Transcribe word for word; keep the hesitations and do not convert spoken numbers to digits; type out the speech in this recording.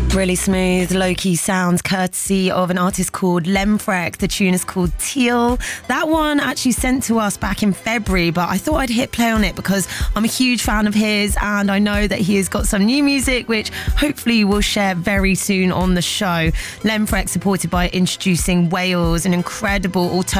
Really smooth, low-key sounds courtesy of an artist called Lemfrek. The tune is called Teal. That one actually sent to us back in February, but I thought I'd hit play on it because I'm a huge fan of his and I know that he has got some new music which hopefully we'll share very soon on the show. Lemfrek supported by Introducing Wales, an incredible alternative